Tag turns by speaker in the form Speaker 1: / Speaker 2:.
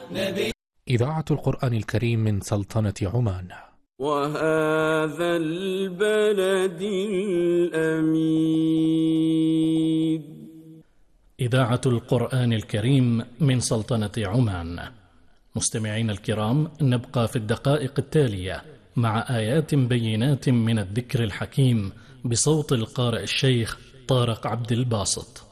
Speaker 1: إذاعة القرآن الكريم من سلطنة عمان.
Speaker 2: وهذا البلد الأمين.
Speaker 3: إذاعة القرآن الكريم من سلطنة عمان. مستمعين الكرام، نبقى في الدقائق التالية مع آيات بينات من الذكر الحكيم بصوت القارئ الشيخ طارق عبد الباسط.